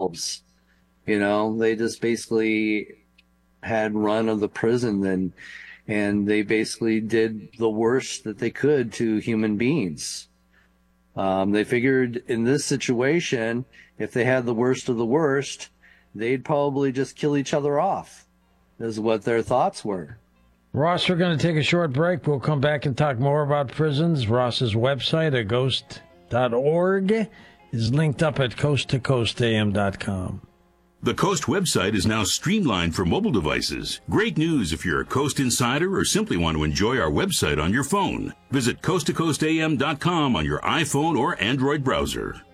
themselves. They just basically had run of the prison, and they basically did the worst that they could to human beings. They figured in this situation, if they had the worst of the worst, they'd probably just kill each other off, is what their thoughts were. Ross, we're going to take a short break. We'll come back and talk more about prisons. Ross's website at ghost.org is linked up at coasttocoastam.com. The Coast website is now streamlined for mobile devices. Great news if you're a Coast insider or simply want to enjoy our website on your phone. Visit coasttocoastam.com on your iPhone or Android browser.